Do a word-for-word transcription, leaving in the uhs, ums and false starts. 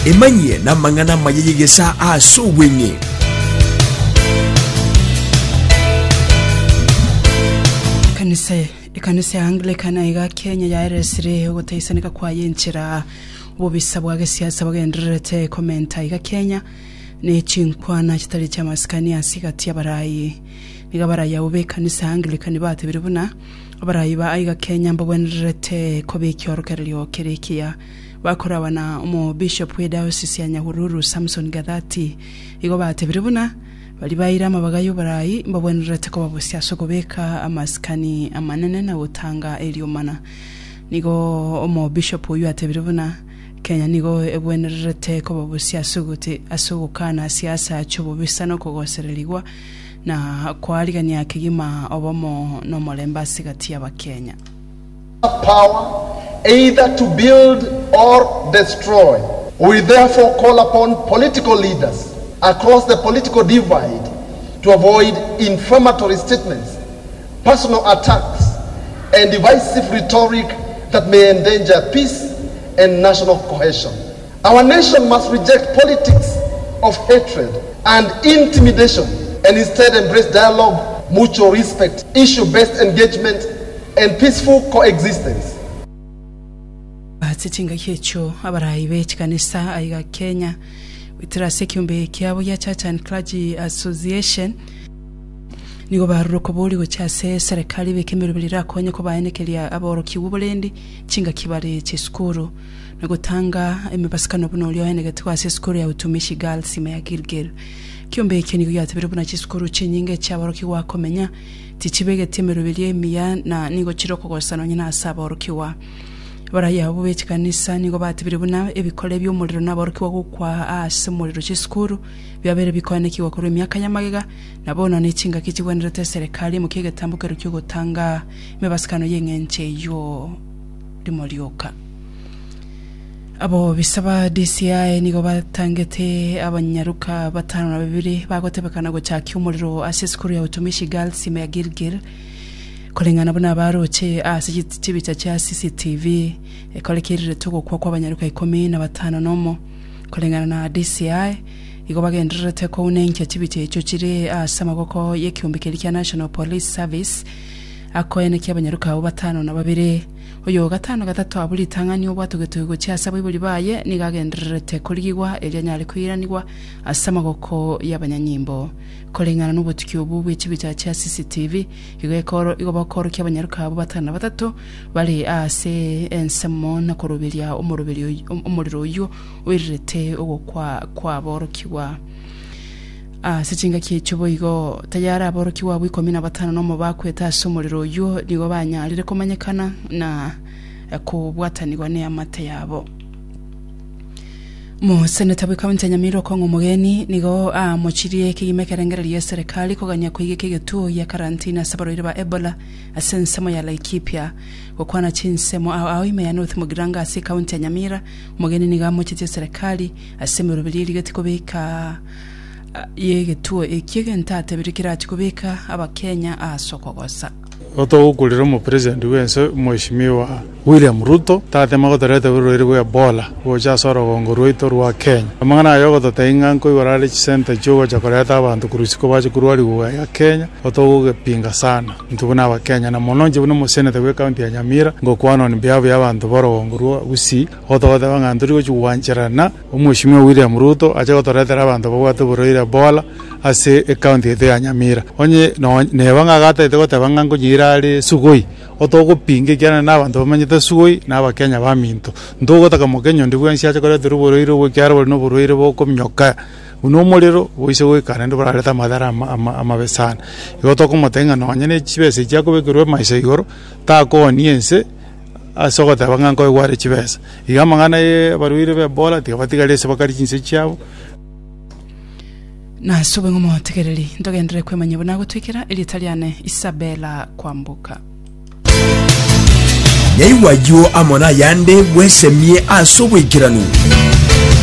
emanye na mangana mayegesa aso wenye kanisa ikanisa Anglikana iga Kenya yaresire gutaisanika kwa yenchira ububisa bwa siasa bagenderete komenta iga Kenya ne chinkwana kitari cha maskani asigati abarayi niga baraya ube kanisa Anglikana bate biribuna abarayi ba iga Kenya mbabwenderete kobeki orokeryo kerekia bakora wana umu bishop we diocese ya Nyahururu Samson Gadati igo bate biribuna bali bayira amabagayo barayi mbabwenderete ko babusya sokobeka amaskani amanene na utanga eliomana nigo umu bishop uyu atebiribuna Kenya nigo ebwenderete ko babusya suguti asugukana siasa chubo bisano kogosereliwa na kwaliganya akigima obomo no molemba sigati ya Kenya. Power either to build or destroy. We therefore call upon political leaders across the political divide to avoid inflammatory statements, personal attacks, and divisive rhetoric that may endanger peace and national cohesion. Our nation must reject politics of hatred and intimidation and instead embrace dialogue, mutual respect, issue-based engagement, and peaceful coexistence. Batsitinga kyecho abarayi bechikanisa aiga Kenya witirase kyumbe kyabo ya Church and Clergy Association nigo baruko boli gochase serikali bekemerubirira konye ko baenekelia aboroki bubulendi chinga kibale cheskuru nagotanga emibasikano buno lyo enegati kwa skuru ya utumishi girls ime ya Gilgil kyumbe kyenigo yatabire buna cheskuru chinyinge cyaboroki wa komenya tichibege temerubiriye miya na nigo chiroko gosano nyina asaboroki wa baraya abo bechikanisa nigo batibire buna ebikole by'umuriro n'aboroki wa gukwa ase umuriro cy'skuru byabere bikonekiwa kuri myaka yamagega nabona n'ichinga kikigwenderete serikali mu kige tambukero cyo gutanga mebasikano yengenche yo limolyoka abo bisaba D C I nigo batangete abanyaruka batanu na babiri bagotebekana go cyaki umuriro ase skuru ya utumishi girls ime ya Gilgil kolengana buna baroche asijitibita cha C C T V ekolekirire tugo kwa kwa banyaruka ikumi na batano nomo kolengana na D C I igo bagenderete ko unenke tibite echo kire asamagoko yekiumbikeli kya National Police Service akoene kya banyaruka abo batano na babiri oyo gatano gatatu abuli tangani obwatugetugo kya sabo ibuli baye nigagenderete kuligwa elyanyali kwiranirwa asamagoko y'abanyanyimbo kolengana n'ubutuki ubu bw'ikibita cya C C T V igekoro igobakoro ky'abanyaruka abo batana batatu bali ase ensemo na korubirya umurubiri umuriro yo wirete ugo kwa kwa borokiwa ah sichinga kyechubo igo tayara borokiwa bw'ikumi na batanu no mu bakweta asumuriro yo nigo banyalire komanyekana na kubwatanirwa ne amate yabo mu seneta bw'ikaunti ya Nyamira Kongo mugeni nigo a mochiriye kigimekerengera ya serikali koganya kwige kigetuo ya karantina sabariro ba Ebola asensemo ya Laikipia gukwana chinsemo aho ime ya North Mugiranga ase kaunti ya Nyamira mugeni niga mochitiye serikali asemero biliri gatikobeka yegetuo ekige ntate birikira tikobeka abakenya asokogosa oto ukulira mu president wense mheshimiwa William Ruto tate magoterete buru ya Ebola gocha soro gongoro itorwa Kenya amangana yogo totainga nko iwarale center cyo chakoreta abantu kurusiko baje kurwali wa ya Kenya oto gepinga sana ntubona aba Kenya na mononje buno mu senate we county ya Nyamira ngo kwano ni byabo y'abantu boro gongoro usi oto oto banganduri go chuwancherana umheshimiwa William Ruto aje goterete abantu bwatu buru ya Ebola ase county ya Nyamira onye no ne banga gata ite gotabanga ngo nyirali sugoi otogo pinge kyana n'abantu bamanyita sugoi n'abakenya baminto ndogo taka mukenyo ndibwensi acha kore turuboroiro bwo kyaro no boroiro bwo komnyoka uno molero boise we kanendo barata madara amabesana yotoko motenga no anyene chibese cyako bekirwe maise igoro ta ko niense asogo tabanga ngo igware chibese igamangana ye baruire be bola tibatigale bakari kinse cyabo na sobe ngomo tegereri ndogendere kwemanya bona gutwikira Italiane Isabella kwambuka Nyaiwayo amona yande wesemie asobwikiranu